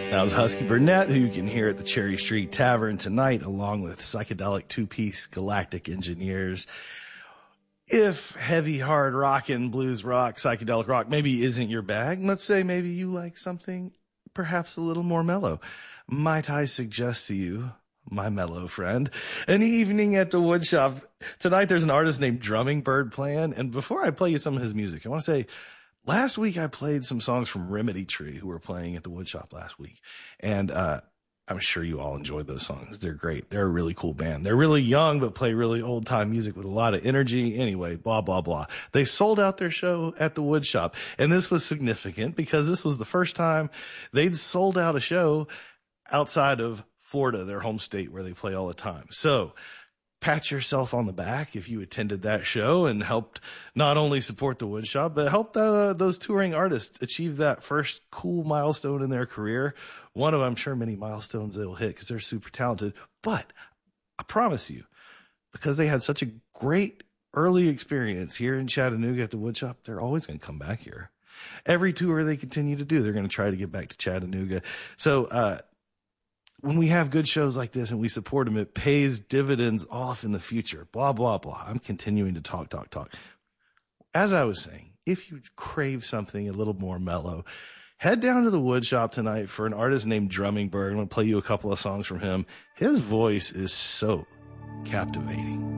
That was Husky Burnett, who you can hear at the Cherry Street Tavern tonight, along with psychedelic two-piece Galactic Engineers. If heavy, hard rock and blues rock, psychedelic rock maybe isn't your bag, let's say maybe you like something perhaps a little more mellow, might I suggest to you, my mellow friend, an evening at the Woodshop. Tonight there's an artist named Drumming Bird playing, and before I play you some of his music, I want to say, last week I played some songs from Remedy Tree, who were playing at the Woodshop last week, and I'm sure you all enjoyed those songs. They're great. They're a really cool band. They're really young, but play really old time music with a lot of energy. Anyway, blah, blah, blah. They sold out their show at the Woodshop. And this was significant because this was the first time they'd sold out a show outside of Florida, their home state where they play all the time. So pat yourself on the back if you attended that show and helped not only support the Woodshop, but helped those touring artists achieve that first cool milestone in their career. One of, I'm sure, many milestones they will hit because they're super talented. But I promise you, because they had such a great early experience here in Chattanooga at the Woodshop, they're always going to come back here. Every tour they continue to do, they're going to try to get back to Chattanooga. So, when we have good shows like this and we support them, it pays dividends off in the future. Blah, blah, blah. I'm continuing to talk. As I was saying, if you crave something a little more mellow, head down to the Woodshop tonight for an artist named Drumming Bird. I'm going to play you a couple of songs from him. His voice is so captivating.